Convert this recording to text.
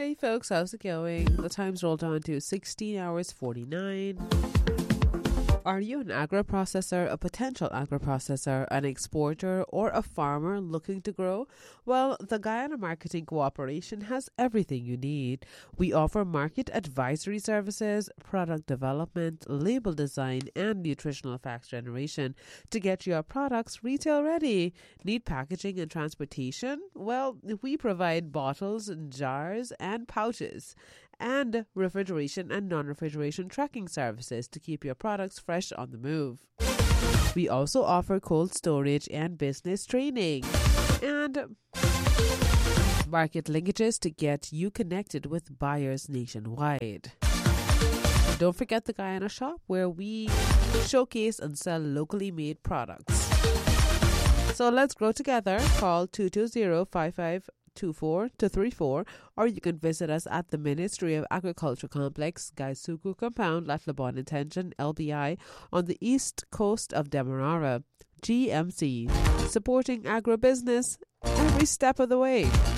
Hey folks, how's it going? The time's rolled on to 16 hours 49. Are you an agro-processor, a potential agro-processor, an exporter, or a farmer looking to grow? Well, the Guyana Marketing Cooperation has everything you need. We offer market advisory services, product development, label design, and nutritional facts generation to get your products retail ready. Need packaging and transportation? Well, we provide bottles, jars, and pouches, and refrigeration and non-refrigeration tracking services to keep your products fresh on the move. We also offer cold storage and business training and market linkages to get you connected with buyers nationwide. Don't forget the Guyana Shop, where we showcase and sell locally made products. So let's grow together. Call 220-5524-34, or you can visit us at the Ministry of Agriculture Complex, Gaisuku Compound, Latlabon Intention, LBI, on the east coast of Demerara. GMC, supporting agribusiness every step of the way.